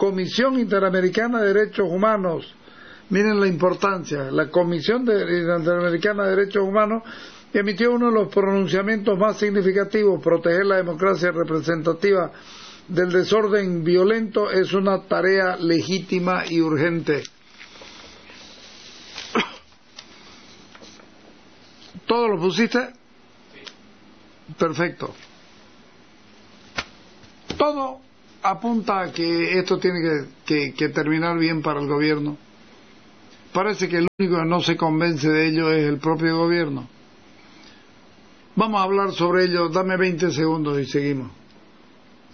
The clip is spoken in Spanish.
Comisión Interamericana de Derechos Humanos, miren la importancia, la Comisión Interamericana de Derechos Humanos emitió uno de los pronunciamientos más significativos: proteger la democracia representativa del desorden violento es una tarea legítima y urgente. ¿Todo lo pusiste? Perfecto. Todo apunta a que esto tiene que terminar bien para el gobierno. Parece que el único que no se convence de ello es el propio gobierno. Vamos a hablar sobre ello. Dame 20 segundos y seguimos.